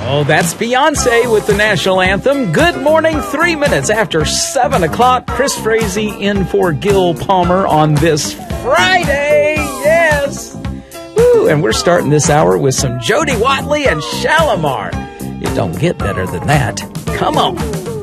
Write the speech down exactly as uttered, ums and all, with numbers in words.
Oh, that's Beyonce with the national anthem. Good morning, three minutes after seven o'clock. Chris Frazee in for Gil Palmer on this Friday. Yes. Woo, and we're starting this hour with some Jody Watley and Shalimar. It don't get better than that. Come on.